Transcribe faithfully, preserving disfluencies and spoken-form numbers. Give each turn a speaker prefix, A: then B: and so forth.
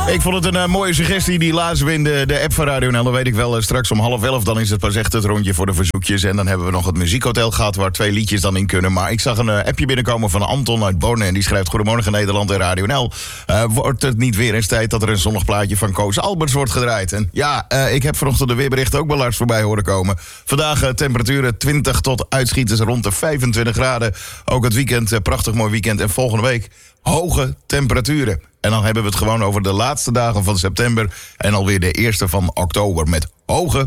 A: Ik vond het een uh, mooie suggestie, die lazen we in de, de app van Radio N L. Dan weet ik wel, uh, straks om half elf, dan is het pas echt het rondje voor de verzoekjes. En dan hebben we nog het muziekhotel gehad, waar twee liedjes dan in kunnen. Maar ik zag een uh, appje binnenkomen van Anton uit Borne. En die schrijft: Goedemorgen Nederland en Radio N L. Uh, wordt het niet weer eens tijd dat er een zonnig plaatje van Koos Alberts wordt gedraaid? En ja, uh, ik heb vanochtend de weerberichten ook wel Lars voorbij horen komen. Vandaag uh, temperaturen twintig tot uitschieters rond de vijfentwintig graden. Ook het weekend, uh, prachtig mooi weekend. En volgende week hoge temperaturen. En dan hebben we het gewoon over de laatste dagen van september en alweer de eerste van oktober met hoge